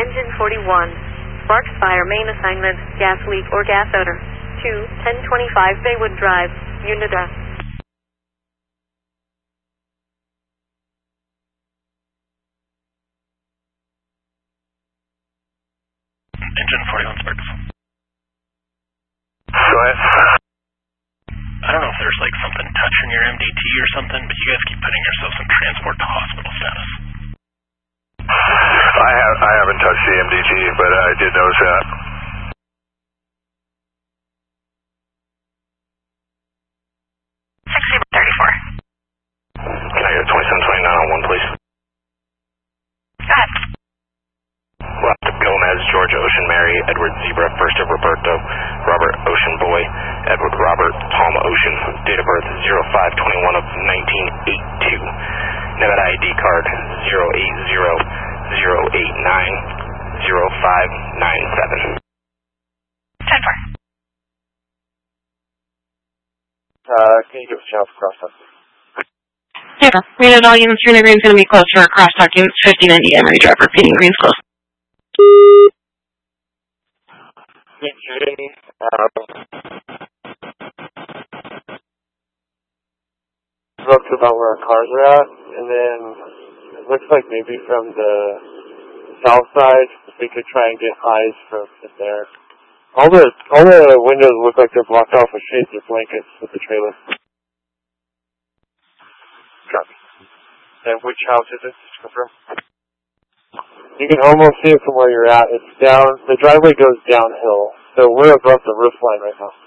Engine 41. Sparks fire main assignment, gas leak or gas odor. 2, 1025 Baywood Drive, Unida. Engine 41 Sparks. Go ahead. I don't know if there's like something touching your MDT or something, but you guys keep putting yourselves in transport to hospital status. I haven't touched the MDT, but I did notice that. Can I get 2729 on 1, please? Go ahead. Left Gomez, Georgia Ocean Mary, Edward Zebra, first of Roberto, Robert Ocean Boy, Edward Robert, Tom Ocean, date of birth 05/21 of 1982. Nevada ID card 080890597. 10-4. Can you give us a chance across that? Yeah, rated all units, Green Green's going to be close for our crosstalk units, 5090 Emery Drive, repeating Green's close. Up to about where our cars are at, and then it looks like maybe from the south side, if we could try and get eyes from there. All the windows look like they're blocked off with shades or blankets with the trailer. Copy. And which house is it? Just confirm. You can almost see it from where you're at. It's down, the driveway goes downhill, so we're above the roof line right now.